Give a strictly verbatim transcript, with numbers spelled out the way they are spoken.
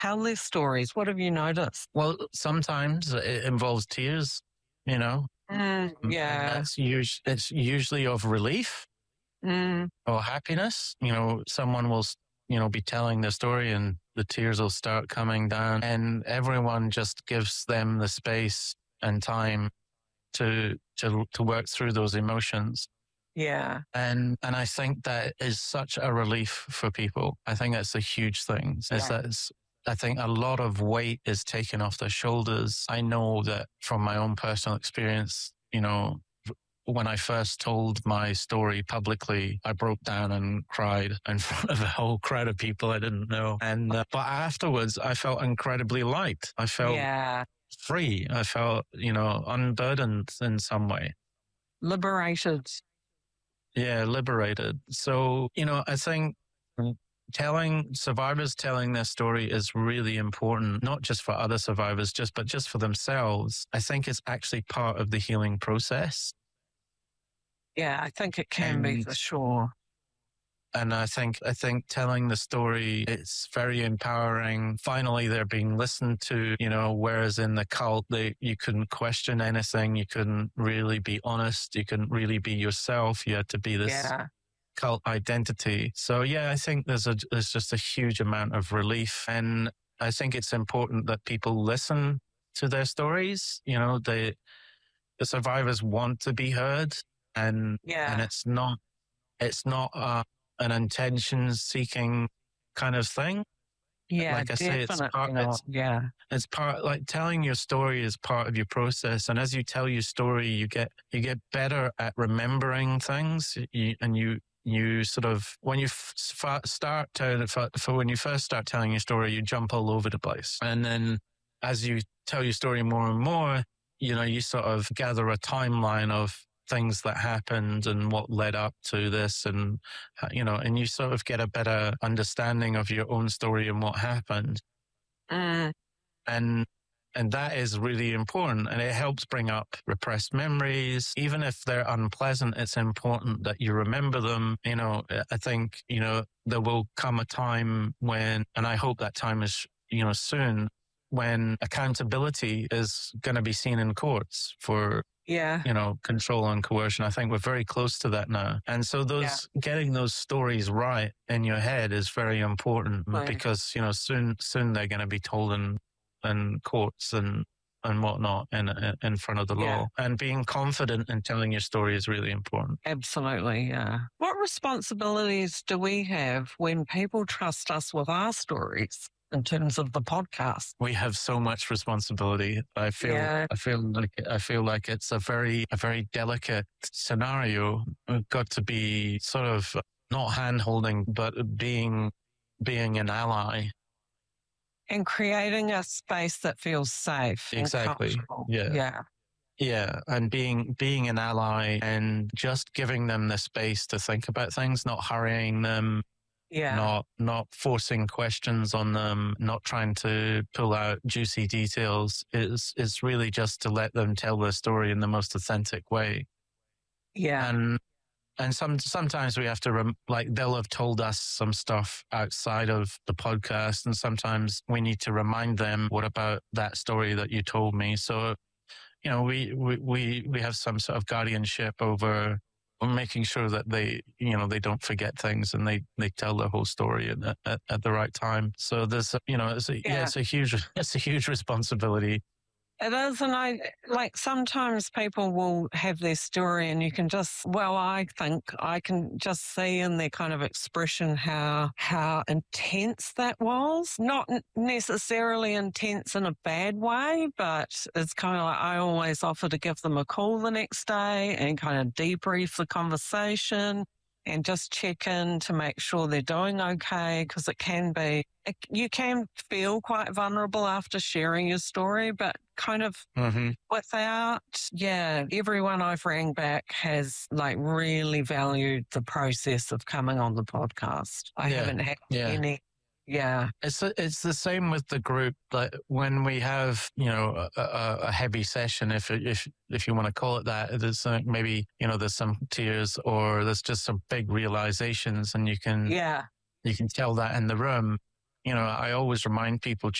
tell their stories? What have you noticed? Well, sometimes it involves tears, you know. Mm, yeah. And that's us- it's usually of relief mm. or happiness. You know, someone will, you know, be telling their story and the tears will start coming down, and everyone just gives them the space and time to to to work through those emotions. Yeah. And and I think that is such a relief for people. I think that's a huge thing. Is Yeah. that it's, I think a lot of weight is taken off their shoulders. I know that from my own personal experience, you know, when I first told my story publicly, I broke down and cried in front of a whole crowd of people I didn't know. And uh, but afterwards, I felt incredibly light. I felt Yeah. free. I felt, you know, unburdened in some way. Liberated. Yeah, liberated. So, you know, I think telling survivors telling their story is really important, not just for other survivors, just but just for themselves. I think it's actually part of the healing process. Yeah, I think it can And- be for sure. And I think, I think telling the story, it's very empowering. Finally, they're being listened to, you know, whereas in the cult, they, you couldn't question anything. You couldn't really be honest. You couldn't really be yourself. You had to be this Yeah. cult identity. So yeah, I think there's a, there's just a huge amount of relief. And I think it's important that people listen to their stories. You know, they, the survivors want to be heard, and, Yeah. and it's not, it's not, uh, an intention seeking kind of thing. Yeah. Like I say, it's definitely part, not. it's, Yeah. it's part, like telling your story is part of your process. And as you tell your story, you get, you get better at remembering things. You, and you, you sort of, when you f- f- start to, for, for when you first start telling your story, you jump all over the place. And then as you tell your story more and more, you know, you sort of gather a timeline of things that happened and what led up to this, and, you know, and you sort of get a better understanding of your own story and what happened. Mm, And, and that is really important, and it helps bring up repressed memories. Even if they're unpleasant, it's important that you remember them. You know, I think, you know, there will come a time when, and I hope that time is, you know, soon, when accountability is going to be seen in courts for, yeah. you know, control and coercion. I think we're very close to that now. And so those, getting those stories right in your head is very important, Right. because, you know, soon, soon they're going to be told in, in courts and, and whatnot in, in front of the Yeah. law. And being confident in telling your story is really important. Absolutely. Yeah. What responsibilities do we have when people trust us with our stories in terms of the podcast? We have so much responsibility. I feel, Yeah. I feel like, I feel like it's a very, a very delicate scenario. We've got to be sort of not hand holding, but being, being an ally. And creating a space that feels safe. and Exactly. comfortable. Yeah. Yeah. Yeah. And being, being an ally and just giving them the space to think about things, not hurrying them, Yeah. not, not forcing questions on them, not trying to pull out juicy details. Is, is really just to let them tell their story in the most authentic way. Yeah. And, and some, sometimes we have to, rem, like they'll have told us some stuff outside of the podcast, and sometimes we need to remind them, what about that story that you told me? So, you know, we, we, we, we have some sort of guardianship over making sure that they, you know, they don't forget things, and they, they tell their whole story at, at, at the right time. So there's, you know, it's a, yeah. yeah, it's a huge, it's a huge responsibility. It is. And I, like, sometimes people will have their story and you can just, well, I think I can just see in their kind of expression how, how intense that was. Not necessarily intense in a bad way, but it's kind of like, I always offer to give them a call the next day and kind of debrief the conversation and just check in to make sure they're doing okay, because it can be, it, you can feel quite vulnerable after sharing your story, but kind of mm-hmm. without, yeah, everyone I've rang back has like really valued the process of coming on the podcast. I yeah. haven't had yeah. any. Yeah. It's a, it's the same with the group. Like when we have, you know, a, a, a heavy session, if if if you want to call it that, there's uh, maybe, you know, there's some tears or there's just some big realizations, and you can Yeah. you can tell that in the room. you know, I always remind people